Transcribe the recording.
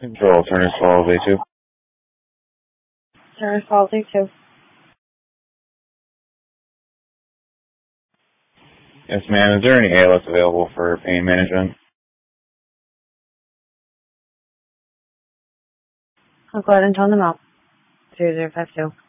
Control, Turner Falls A2. Turner Falls A2. Yes, ma'am. Is there any ALS available for pain management? I'll go ahead and tone them out. 2052.